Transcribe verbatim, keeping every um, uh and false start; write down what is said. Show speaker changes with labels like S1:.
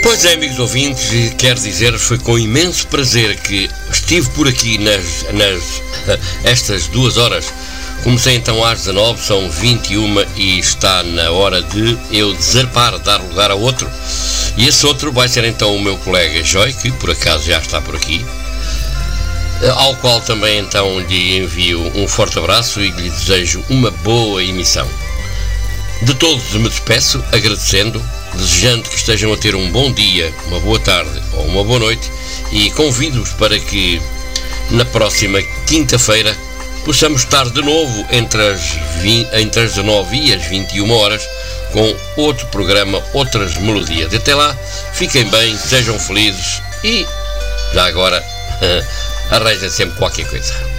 S1: Pois é, amigos ouvintes, quero dizer, foi com imenso prazer que estive por aqui nas, nas estas duas horas. Comecei então às dezanove, são vinte e uma e está na hora de eu desarpar, dar lugar a outro. E esse outro vai ser então o meu colega Joy, que por acaso já está por aqui, ao qual também então lhe envio um forte abraço e lhe desejo uma boa emissão. De todos me despeço, agradecendo, desejando que estejam a ter um bom dia, uma boa tarde ou uma boa noite, e convido-os para que na próxima quinta-feira possamos estar de novo entre as, vinte, entre as dezanove e as vinte e uma horas com outro programa, outras melodias. Até lá, fiquem bem, sejam felizes e, já agora, arranjem sempre qualquer coisa.